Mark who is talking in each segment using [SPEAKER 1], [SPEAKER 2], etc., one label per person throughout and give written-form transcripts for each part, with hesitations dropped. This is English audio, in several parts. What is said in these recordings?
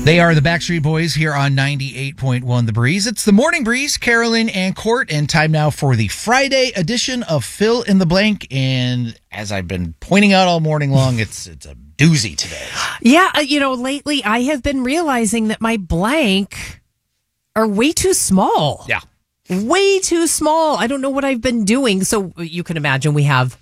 [SPEAKER 1] They are the Backstreet Boys here on 98.1 The Breeze. It's the Morning Breeze, Carolyn and Court, and time now for the Friday edition of Fill in the Blank. And as I've been pointing out all morning long, it's a doozy today.
[SPEAKER 2] Yeah, lately I have been realizing that my blank are way too small.
[SPEAKER 1] Yeah.
[SPEAKER 2] Way too small. I don't know what I've been doing. So you can imagine we have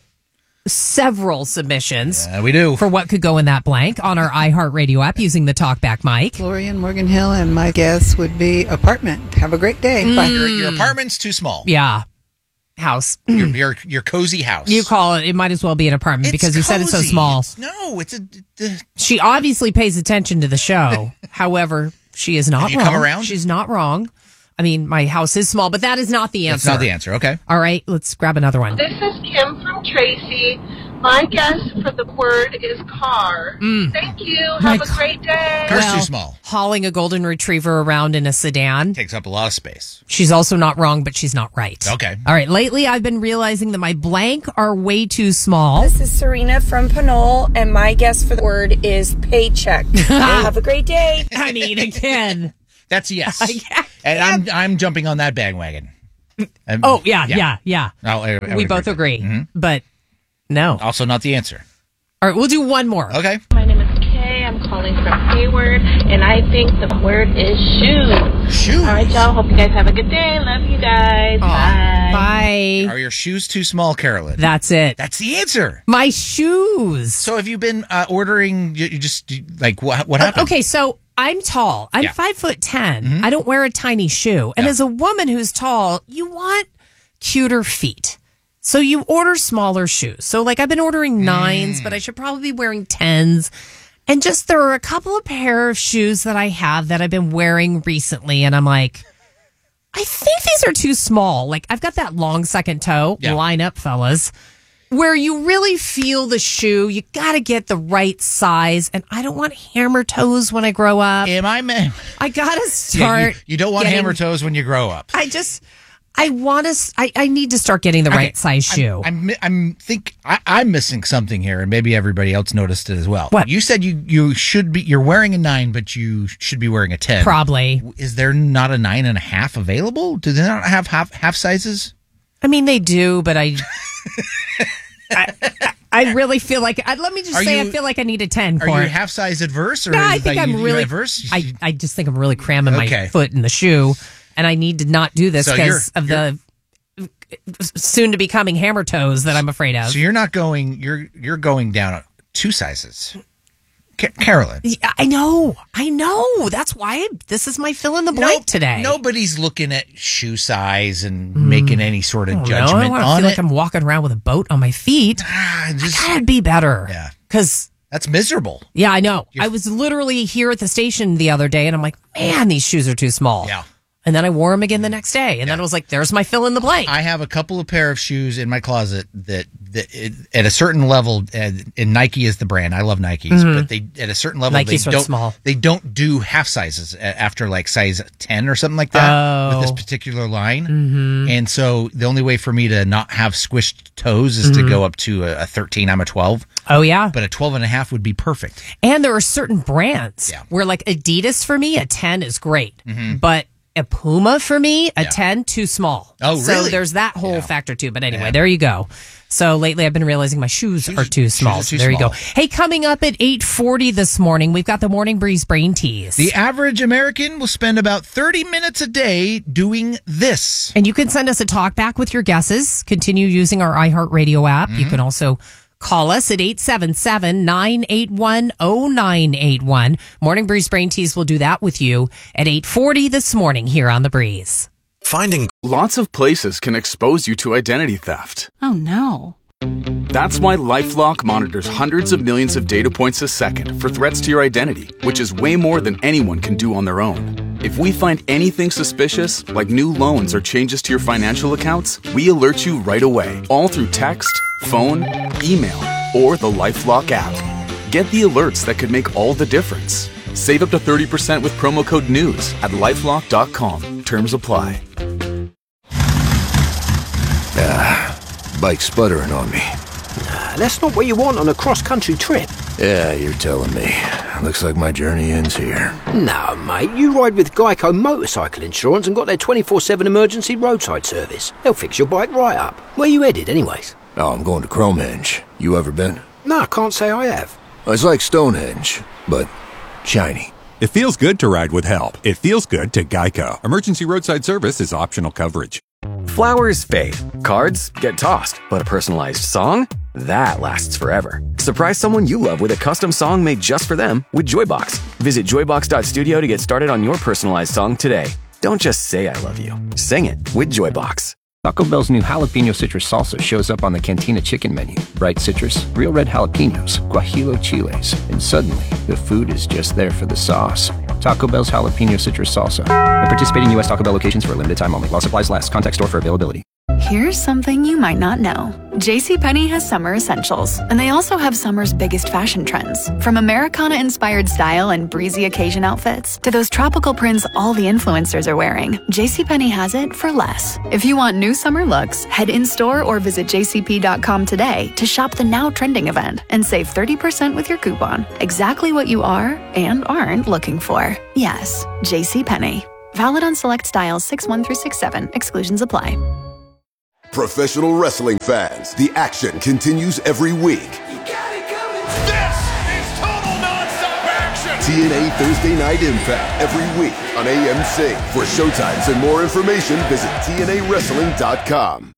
[SPEAKER 2] several submissions.
[SPEAKER 1] Yeah, we do.
[SPEAKER 2] For what could go in that blank on our iHeartRadio app using the TalkBack mic.
[SPEAKER 3] Florian Morgan Hill, and my guess would be apartment. Have a great day. Bye.
[SPEAKER 1] Your apartment's too small.
[SPEAKER 2] Yeah. House.
[SPEAKER 1] Your cozy house.
[SPEAKER 2] You call it might as well be an apartment because you said it's so small.
[SPEAKER 1] It's
[SPEAKER 2] She obviously pays attention to the show. However, she is not
[SPEAKER 1] Have you
[SPEAKER 2] wrong.
[SPEAKER 1] come around?
[SPEAKER 2] She's not wrong. I mean, my house is small, but that is not the answer.
[SPEAKER 1] That's not the answer. Okay.
[SPEAKER 2] All right, let's grab another one.
[SPEAKER 4] This is Kim from Tracy. My guess for the word is car. Thank you. Have a great day.
[SPEAKER 1] Car's too small.
[SPEAKER 2] Hauling a golden retriever around in a sedan.
[SPEAKER 1] Takes up a lot of space.
[SPEAKER 2] She's also not wrong, but she's not right.
[SPEAKER 1] Okay.
[SPEAKER 2] All right, lately I've been realizing that my blank are way too small.
[SPEAKER 5] This is Serena from Pinole, and my guess for the word is paycheck. Have a great day.
[SPEAKER 2] I mean, again.
[SPEAKER 1] That's a yes. And I'm jumping on that bandwagon.
[SPEAKER 2] Oh, yeah. We both agree.
[SPEAKER 1] Mm-hmm.
[SPEAKER 2] But no.
[SPEAKER 1] Also not the answer.
[SPEAKER 2] All right, we'll do one more.
[SPEAKER 1] Okay.
[SPEAKER 4] My name is Kay. I'm calling from Hayward, and I think the word is shoes.
[SPEAKER 1] Shoes?
[SPEAKER 4] All right, y'all. Hope you guys have a good day. Love you guys. Bye.
[SPEAKER 2] Bye.
[SPEAKER 1] Are your shoes too small, Carolyn?
[SPEAKER 2] That's it.
[SPEAKER 1] That's the answer.
[SPEAKER 2] My shoes.
[SPEAKER 1] So have you been ordering, you just, like, what happened?
[SPEAKER 2] Okay, so I'm tall. I'm 5'10".
[SPEAKER 1] Mm-hmm.
[SPEAKER 2] I don't wear a tiny shoe. And as a woman who's tall, you want cuter feet. So you order smaller shoes. So like I've been ordering 9s, but I should probably be wearing 10s. And just there are a couple of pair of shoes that I have that I've been wearing recently. And I'm like, I think these are too small. Like I've got that long second toe.
[SPEAKER 1] Yeah.
[SPEAKER 2] Line up, fellas. Where you really feel the shoe, you got to get the right size. And I don't want hammer toes when I grow up. I got to start.
[SPEAKER 1] You don't want hammer toes when you grow up.
[SPEAKER 2] I need to start getting the right size shoe.
[SPEAKER 1] I'm missing something here, and maybe everybody else noticed it as well.
[SPEAKER 2] What?
[SPEAKER 1] You said you're wearing a 9, but you should be wearing a 10.
[SPEAKER 2] Probably.
[SPEAKER 1] Is there not a 9.5 available? Do they not have half sizes?
[SPEAKER 2] I mean, they do, but I really feel like, let me just say, I feel like I need a 10.
[SPEAKER 1] Are you half size adverse? Or
[SPEAKER 2] I think I'm really
[SPEAKER 1] adverse.
[SPEAKER 2] I just think I'm really cramming my foot in the shoe, and I need to not do this because of the soon to be coming hammer toes that I'm afraid of.
[SPEAKER 1] So you're not going. You're going down 2 sizes. Carolyn.
[SPEAKER 2] I know. That's why this is my fill in the blank today.
[SPEAKER 1] Nobody's looking at shoe size and making any sort of judgment
[SPEAKER 2] I don't
[SPEAKER 1] on
[SPEAKER 2] feel
[SPEAKER 1] it.
[SPEAKER 2] like I'm walking around with a boat on my feet. I gotta be better.
[SPEAKER 1] Yeah.
[SPEAKER 2] Because
[SPEAKER 1] that's miserable.
[SPEAKER 2] Yeah, I know. I was literally here at the station the other day, and I'm like, man, these shoes are too small.
[SPEAKER 1] Yeah.
[SPEAKER 2] And then I wore them again the next day, and then I was like, there's my fill in the blank.
[SPEAKER 1] I have a couple of pair of shoes in my closet that at a certain level, and Nike is the brand. I love Nikes, but they at a certain level they don't do half sizes after like size 10 or something like that with this particular line. And so the only way for me to not have squished toes is to go up to a 13. I'm a 12.
[SPEAKER 2] Oh yeah,
[SPEAKER 1] but a 12.5 would be perfect.
[SPEAKER 2] And there are certain brands where like Adidas for me a 10 is great, but a Puma for me, a 10, too small.
[SPEAKER 1] Oh, really?
[SPEAKER 2] So there's that whole factor too. But anyway, there you go. So lately I've been realizing my shoes are too small. So there you go. Hey, coming up at 8:40 this morning, we've got the Morning Breeze Brain Tease.
[SPEAKER 1] The average American will spend about 30 minutes a day doing this.
[SPEAKER 2] And you can send us a talk back with your guesses. Continue using our iHeartRadio app. You can also call us at 877-981-0981. Morning Breeze Brain Tease will do that with you at 8:40 this morning here on The Breeze.
[SPEAKER 6] Finding lots of places can expose you to identity theft.
[SPEAKER 7] Oh, no.
[SPEAKER 6] That's why LifeLock monitors hundreds of millions of data points a second for threats to your identity, which is way more than anyone can do on their own. If we find anything suspicious, like new loans or changes to your financial accounts, we alert you right away, all through text, phone, email, or the LifeLock app. Get the alerts that could make all the difference. Save up to 30% with promo code NEWS at LifeLock.com. Terms apply.
[SPEAKER 8] Bike sputtering on me.
[SPEAKER 9] That's not what you want on a cross-country trip.
[SPEAKER 7] Yeah, you're telling me. Looks like my journey ends here.
[SPEAKER 8] No, mate, you ride with Geico Motorcycle Insurance and got their 24/7 emergency roadside service. They'll fix your bike right up. Where you headed, anyways?
[SPEAKER 7] Oh, I'm going to Cromenge. You ever been?
[SPEAKER 8] No, I can't say I have.
[SPEAKER 7] It's like Stonehenge, but shiny.
[SPEAKER 9] It feels good to ride with help. It feels good to Geico. Emergency roadside service is optional coverage.
[SPEAKER 10] Flowers fade. Cards get tossed. But a personalized song? That lasts forever. Surprise someone you love with a custom song made just for them with Joybox. Visit joybox.studio to get started on your personalized song today. Don't just say I love you. Sing it with Joybox.
[SPEAKER 11] Taco Bell's new jalapeno citrus salsa shows up on the Cantina chicken menu. Bright citrus, real red jalapenos, guajillo chiles, and suddenly the food is just there for the sauce. Taco Bell's jalapeno citrus salsa. At participating U.S. Taco Bell locations for a limited time only. While supplies last. Contact store for availability.
[SPEAKER 12] Here's something you might not know. JCPenney has summer essentials, and they also have summer's biggest fashion trends. From Americana-inspired style and breezy occasion outfits to those tropical prints all the influencers are wearing, JCPenney has it for less. If you want new summer looks, head in-store or visit jcp.com today to shop the now trending event and save 30% with your coupon. Exactly what you are and aren't looking for. Yes, JCPenney. Valid on select styles 6-1 through 6-7. Exclusions apply.
[SPEAKER 13] Professional wrestling fans, the action continues every week.
[SPEAKER 14] You got it coming. This is total nonstop action.
[SPEAKER 13] TNA Thursday Night Impact every week on AMC. For showtimes and more information, visit TNAWrestling.com.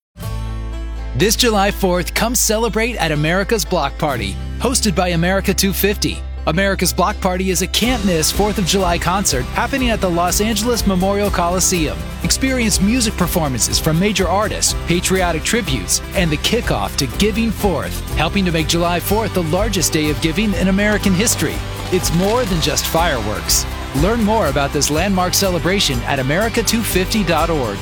[SPEAKER 15] This July 4th, come celebrate at America's Block Party, hosted by America 250. America's Block Party is a can't-miss 4th of July concert happening at the Los Angeles Memorial Coliseum. Experience music performances from major artists, patriotic tributes, and the kickoff to Giving Forth, helping to make July 4th the largest day of giving in American history. It's more than just fireworks. Learn more about this landmark celebration at america250.org.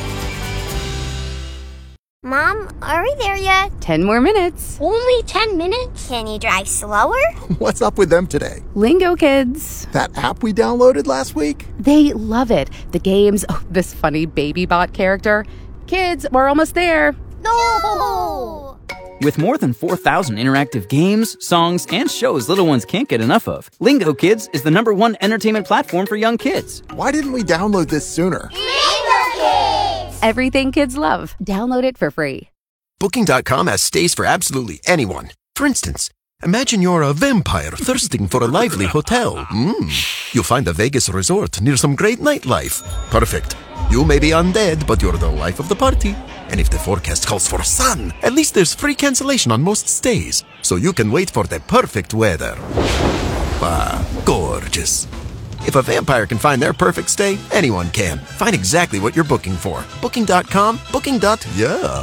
[SPEAKER 16] Mom, are we there yet?
[SPEAKER 17] 10 more minutes.
[SPEAKER 16] Only 10 minutes? Can you drive slower?
[SPEAKER 18] What's up with them today?
[SPEAKER 17] Lingo Kids.
[SPEAKER 18] That app we downloaded last week?
[SPEAKER 17] They love it. The games, this funny baby bot character. Kids, we're almost there.
[SPEAKER 16] No!
[SPEAKER 19] With more than 4,000 interactive games, songs, and shows little ones can't get enough of, Lingo Kids is the #1 entertainment platform for young kids.
[SPEAKER 18] Why didn't we download this sooner?
[SPEAKER 16] Lingo Kids!
[SPEAKER 17] Everything kids love. Download it for free.
[SPEAKER 20] Booking.com has stays for absolutely anyone. For instance, imagine you're a vampire thirsting for a lively hotel. You'll find a Vegas resort near some great nightlife. Perfect. You may be undead, but you're the life of the party. And if the forecast calls for sun, at least there's free cancellation on most stays, so you can wait for the perfect weather. Gorgeous. If a vampire can find their perfect stay, anyone can. Find exactly what you're booking for. Booking.com, booking.yeah.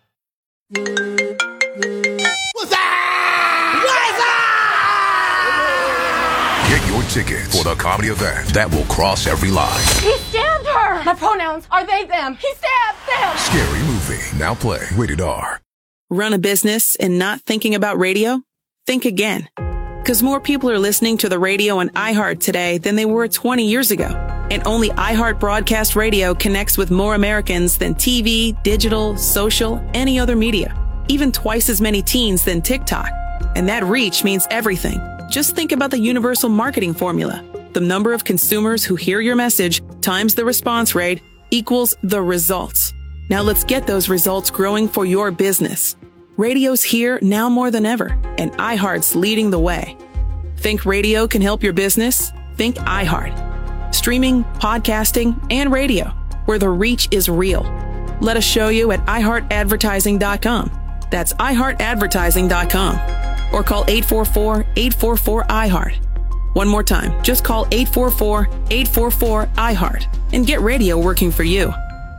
[SPEAKER 13] Get your tickets for the comedy event that will cross every line.
[SPEAKER 16] He stabbed her! My pronouns are they, them. He stabbed them!
[SPEAKER 13] Scary Movie. Now play. Rated R.
[SPEAKER 21] Run a business and not thinking about radio? Think again. Because more people are listening to the radio on iHeart today than they were 20 years ago. And only iHeart Broadcast Radio connects with more Americans than TV, digital, social, any other media. Even twice as many teens than TikTok. And that reach means everything. Just think about the universal marketing formula. The number of consumers who hear your message times the response rate equals the results. Now let's get those results growing for your business. Radio's here now more than ever, and iHeart's leading the way. Think radio can help your business? Think iHeart. Streaming, podcasting, and radio, where the reach is real. Let us show you at iHeartAdvertising.com. That's iHeartAdvertising.com. Or call 844-844-iHeart. One more time, just call 844-844-iHeart and get radio working for you.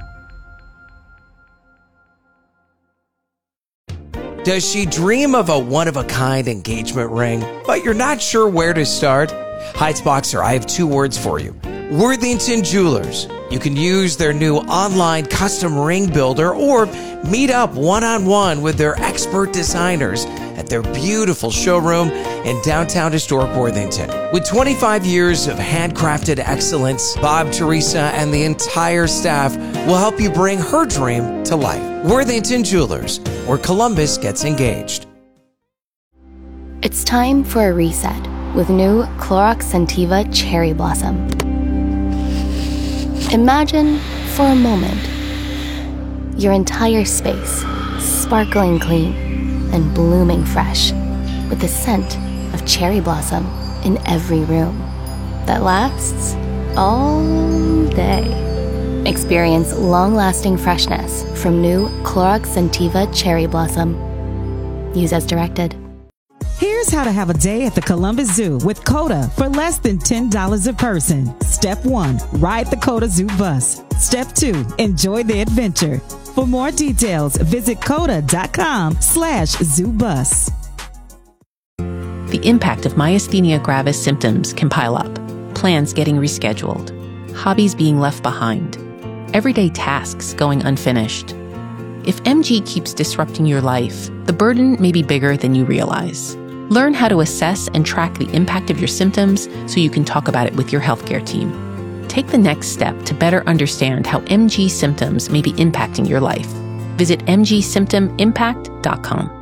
[SPEAKER 22] Does she dream of a one-of-a-kind engagement ring, but you're not sure where to start? Heights Boxer, I have 2 words for you. Worthington Jewelers. You can use their new online custom ring builder or meet up one-on-one with their expert designers at their beautiful showroom in downtown historic Worthington. With 25 years of handcrafted excellence, Bob, Teresa, and the entire staff will help you bring her dream to life. Worthington Jewelers, where Columbus gets engaged.
[SPEAKER 3] It's time for a reset with new Clorox Scentiva Cherry Blossom. Imagine, for a moment, your entire space sparkling clean and blooming fresh with the scent of cherry blossom in every room that lasts all day. Experience long-lasting freshness from new Clorox Scentiva Cherry Blossom. Use as directed.
[SPEAKER 5] Here's how to have a day at the Columbus Zoo with COTA for less than $10 a person. Step 1, ride the COTA Zoo bus. Step 2, enjoy the adventure. For more details, visit COTA.com/zoobus.
[SPEAKER 23] The impact of myasthenia gravis symptoms can pile up. Plans getting rescheduled. Hobbies being left behind. Everyday tasks going unfinished. If MG keeps disrupting your life, the burden may be bigger than you realize. Learn how to assess and track the impact of your symptoms so you can talk about it with your healthcare team. Take the next step to better understand how MG symptoms may be impacting your life. Visit mgsymptomimpact.com.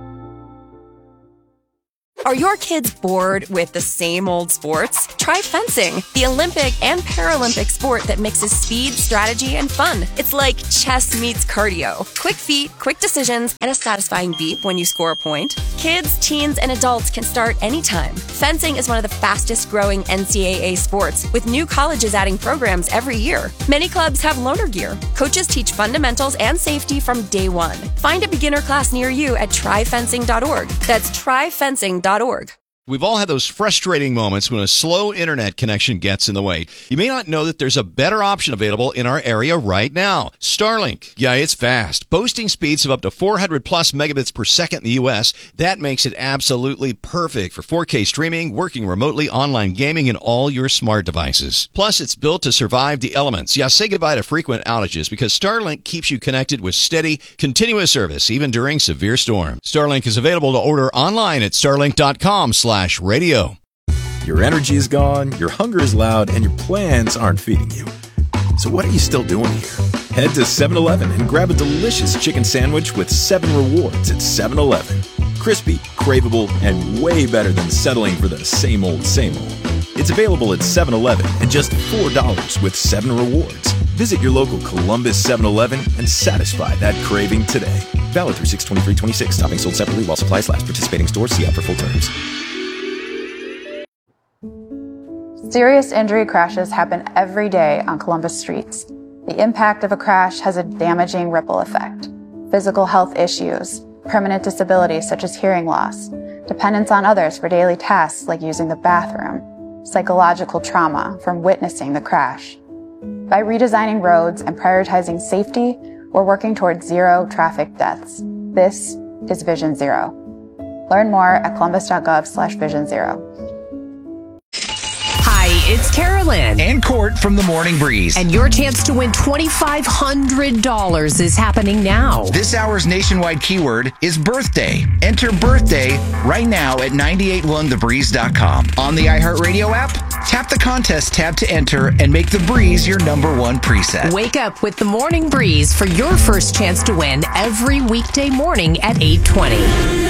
[SPEAKER 24] Are your kids bored with the same old sports? Try fencing, the Olympic and Paralympic sport that mixes speed, strategy, and fun. It's like chess meets cardio. Quick feet, quick decisions, and a satisfying beep when you score a point. Kids, teens, and adults can start anytime. Fencing is one of the fastest growing NCAA sports, with new colleges adding programs every year. Many clubs have loaner gear. Coaches teach fundamentals and safety from day one. Find a beginner class near you at tryfencing.org. That's tryfencing.org.
[SPEAKER 25] We've all had those frustrating moments when a slow internet connection gets in the way. You may not know that there's a better option available in our area right now. Starlink. Yeah, it's fast. Boasting speeds of up to 400 plus megabits per second in the U.S. That makes it absolutely perfect for 4K streaming, working remotely, online gaming, and all your smart devices. Plus, it's built to survive the elements. Yeah, say goodbye to frequent outages because Starlink keeps you connected with steady, continuous service, even during severe storms. Starlink is available to order online at starlink.com/radio.
[SPEAKER 26] Your energy is gone, your hunger is loud, and your plans aren't feeding you. So what are you still doing here? Head to 7-Eleven and grab a delicious chicken sandwich with 7 rewards at 7-Eleven. Crispy, craveable, and way better than settling for the same old, same old. It's available at 7-Eleven at just $4 with 7 rewards. Visit your local Columbus 7-Eleven and satisfy that craving today. Valid through 6/23/26. Toppings sold separately while supplies last. Participating stores, see app for full terms.
[SPEAKER 27] Serious injury crashes happen every day on Columbus streets. The impact of a crash has a damaging ripple effect. Physical health issues, permanent disabilities such as hearing loss, dependence on others for daily tasks like using the bathroom, psychological trauma from witnessing the crash. By redesigning roads and prioritizing safety, we're working towards zero traffic deaths. This is Vision Zero. Learn more at columbus.gov/Vision Zero.
[SPEAKER 2] Hi, it's Carolyn.
[SPEAKER 1] And Court from the Morning Breeze.
[SPEAKER 2] And your chance to win $2,500 is happening now.
[SPEAKER 1] This hour's nationwide keyword is birthday. Enter birthday right now at 981thebreeze.com. On the iHeartRadio app, tap the contest tab to enter and make the Breeze your #1 preset.
[SPEAKER 2] Wake up with the Morning Breeze for your first chance to win every weekday morning at 8:20.